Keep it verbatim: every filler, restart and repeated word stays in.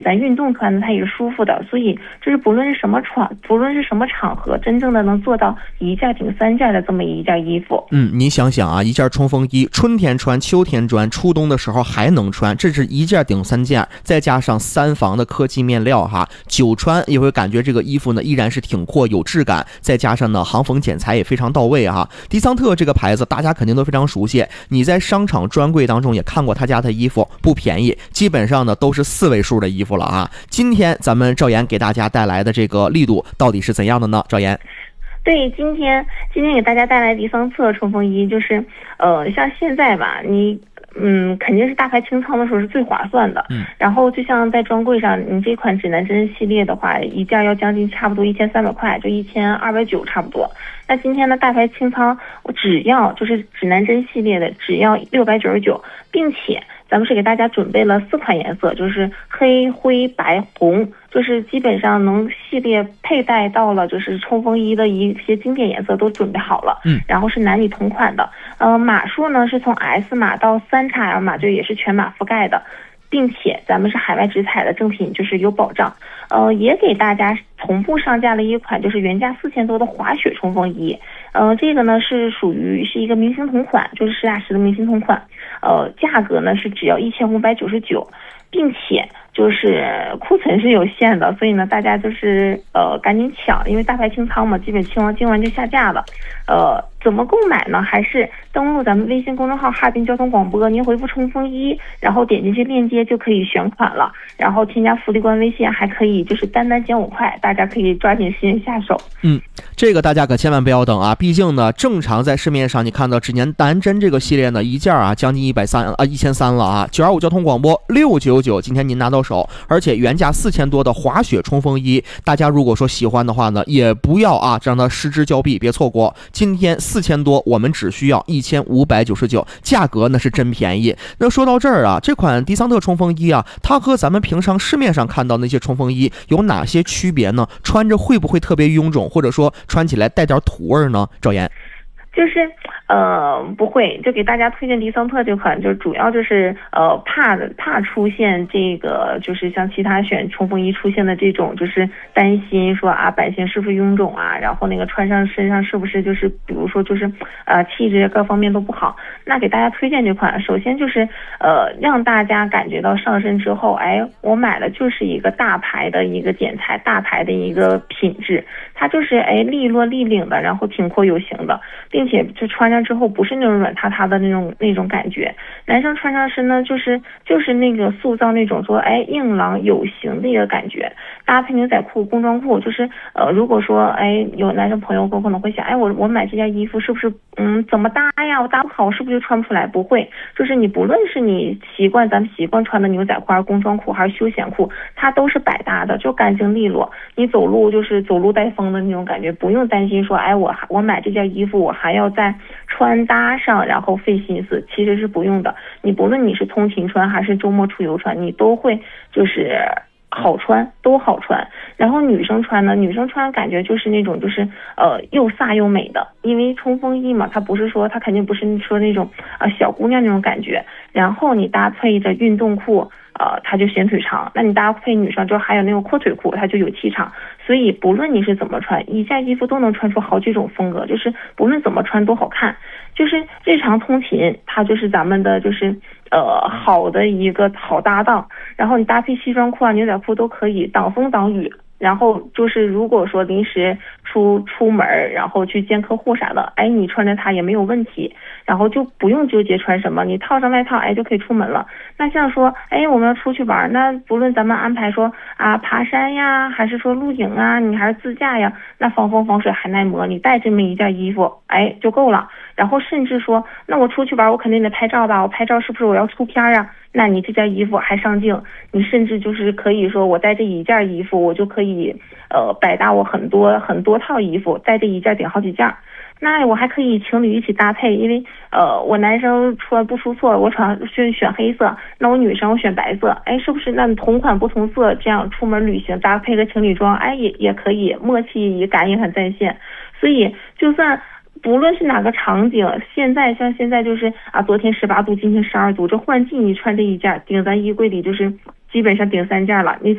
咱运动穿的它也是舒服的，所以就是不论是什么穿，不论是什么场合，真正的能做到一件顶三件的这么一件衣服。 嗯，你想想啊，一件冲锋衣，春天穿，秋天穿，初冬的时候还能穿，这是一件顶三件，再加上三防的科技面料哈，久穿也会感觉这个衣服呢依然是挺阔有质感，再加上呢行缝剪裁也非常到位哈。迪桑特这个牌子大家肯定都非常熟悉，你在商场专柜当中也看过他家的衣服，不便宜，基本上呢都是四位数的衣服了啊。今天咱们赵岩给大家带来的这个力度到底是怎样的呢？赵岩， 对，今天今天给大家带来迪桑特冲锋衣，就是呃，像现在吧，你嗯肯定是大牌清仓的时候是最划算的。 嗯， 然后就像在专柜上，你这款指南针系列的话，一件要将近差不多一千三百块，就一千二百九差不多。那今天的大牌清仓，我只要就是指南针系列的，只要六百九十九，并且咱们是给大家准备了四款颜色，就是黑、灰、白、红，就是基本上能系列佩戴到了，就是冲锋衣的一些经典颜色都准备好了。 嗯， 然后是男女同款的，呃，码数呢是从 S 码到 三 X L 码，就也是全码覆盖的。并且咱们是海外直采的正品，就是有保障。呃，也给大家同步上架了一款就是原价四千多的滑雪冲锋衣。呃，这个呢是属于是一个明星同款，就是实打实的明星同款。呃，价格呢是只要一千五百九十九，并且就是库存是有限的，所以呢大家就是呃赶紧抢，因为大牌清仓嘛，基本清完今晚就下架了。呃，怎么购买呢？还是登录咱们微信公众号哈尔滨交通广播，您回复冲锋衣，然后点进去链接就可以选款了，然后添加福利官微信，还可以就是单单减五块，大家可以抓紧时间下手。 嗯，这个大家可千万不要等啊，毕竟呢正常在市面上你看到指南针这个系列呢一件啊将近一百三啊一千三了啊，九二五交通广播六九九，今天您拿到手，而且原价四千多的滑雪冲锋衣，大家如果说喜欢的话呢，也不要啊让它失之交臂，别错过。今天四千多，我们只需要一千五百九十九，价格那是真便宜。那说到这儿啊，这款迪桑特冲锋衣啊，它和咱们平常市面上看到那些冲锋衣有哪些区别呢？穿着会不会特别臃肿，或者说穿起来带点土味呢？赵岩， 就是呃不会，就给大家推荐迪桑特这款，就主要就是呃怕怕出现这个就是像其他选冲锋衣出现的这种，就是担心说啊版型是不是臃肿啊，然后那个穿上身上是不是就是比如说就是呃气质各方面都不好。那给大家推荐这款，首先就是呃让大家感觉到上身之后，哎，我买的就是一个大牌的一个剪裁，大牌的一个品质，它就是哎利落立领的，然后挺阔有型的，并且就穿上之后不是那种软塌塌的那种那种感觉。男生穿上身呢，就是就是那个塑造那种说哎硬朗有型的一个感觉，搭配牛仔裤、工装裤，就是呃如果说哎有男生朋友可能会想，哎我我买这件衣服是不是嗯怎么搭呀？我搭不好是不是就穿不出来？不会，就是你不论是你习惯咱们习惯穿的牛仔裤还是工装裤还是休闲裤，它都是百搭的，就干净利落。你走路就是走路带风的那种感觉，不用担心说哎我我买这件衣服我还要在穿搭上然后费心思，其实是不用的。你不论你是通勤穿还是周末出游穿，你都会就是好穿，都好穿。然后女生穿呢，女生穿感觉就是那种就是呃又飒又美的，因为冲锋衣嘛，它不是说它肯定不是说那种啊、呃、小姑娘那种感觉。然后你搭配着运动裤，呃，它就显腿长。那你搭配女生就还有那种阔腿裤，它就有气场。所以不论你是怎么穿，一件衣服都能穿出好几种风格，就是不论怎么穿都好看。就是日常通勤，它就是咱们的就是呃好的一个好搭档。然后你搭配西装裤啊、牛仔裤都可以挡风挡雨。然后就是如果说临时出出门然后去见客户啥的，哎你穿着它也没有问题，然后就不用纠结穿什么，你套上外套哎就可以出门了。那像说哎我们要出去玩，那不论咱们安排说啊爬山呀还是说露营啊，你还是自驾呀，那防风防水还耐磨，你带这么一件衣服哎就够了。然后甚至说那我出去玩我肯定得拍照吧，我拍照是不是我要出片啊，那你这件衣服还上镜，你甚至就是可以说我带这一件衣服我就可以呃百搭我很多很多套衣服，带这一件顶好几件。那我还可以情侣一起搭配，因为呃我男生穿不出错，我穿选选黑色，那我女生我选白色，哎是不是那同款不同色，这样出门旅行搭配个情侣装哎也也可以，默契感也很在线。所以就算不论是哪个场景，现在像现在就是啊，昨天十八度，今天十二度，这换季你穿这一件顶咱衣柜里就是基本上顶三件了，你